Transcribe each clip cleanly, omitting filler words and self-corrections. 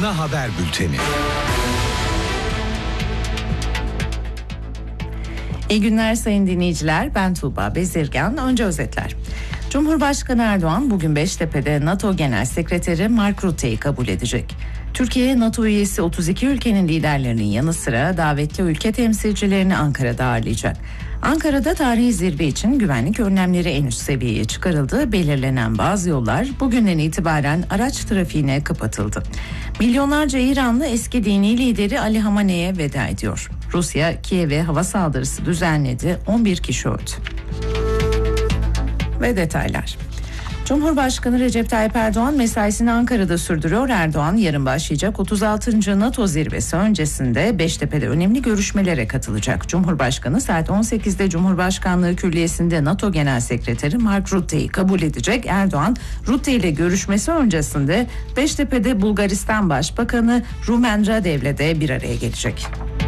Ana Haber Bülteni. İyi günler sayın dinleyiciler. Ben Tuğba Bezirgan. Önce özetler. Cumhurbaşkanı Erdoğan bugün Beştepe'de NATO Genel Sekreteri Mark Rutte'yi kabul edecek. Türkiye, NATO üyesi 32 ülkenin liderlerinin yanı sıra davetli ülke temsilcilerini Ankara'da ağırlayacak. Ankara'da tarihi zirve için güvenlik önlemleri en üst seviyeye çıkarıldı. Belirlenen bazı yollar bugünden itibaren araç trafiğine kapatıldı. Milyonlarca İranlı eski dini lideri Ali Hamene'ye veda ediyor. Rusya, Kiev'e hava saldırısı düzenledi. 11 kişi öldü. Ve detaylar. Cumhurbaşkanı Recep Tayyip Erdoğan mesaisini Ankara'da sürdürüyor. Erdoğan yarın başlayacak 36. NATO zirvesi öncesinde Beştepe'de önemli görüşmelere katılacak. Cumhurbaşkanı saat 18'de Cumhurbaşkanlığı Külliyesi'nde NATO Genel Sekreteri Mark Rutte'yi kabul edecek. Erdoğan, Rutte ile görüşmesi öncesinde Beştepe'de Bulgaristan Başbakanı Rumen Radev'le de bir araya gelecek.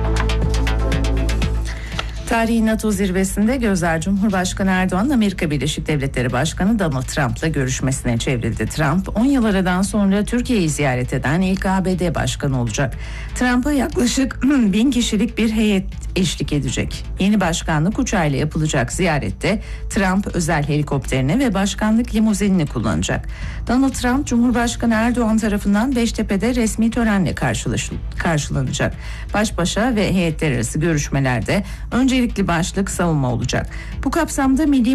Tarihi NATO zirvesinde gözler Cumhurbaşkanı Erdoğan, Amerika Birleşik Devletleri Başkanı Donald Trump'la görüşmesine çevrildi. Trump 10 yıl aradan sonra Türkiye'yi ziyaret eden ilk ABD Başkanı olacak. Trump'a yaklaşık 1000 kişilik bir heyet eşlik edecek. Yeni başkanlık uçağıyla yapılacak ziyarette Trump özel helikopterini ve başkanlık limuzinini kullanacak. Donald Trump, Cumhurbaşkanı Erdoğan tarafından Beştepe'de resmi törenle karşılanacak. Baş başa ve heyetler arası görüşmelerde öncelikli başlık savunma olacak. Bu kapsamda Milli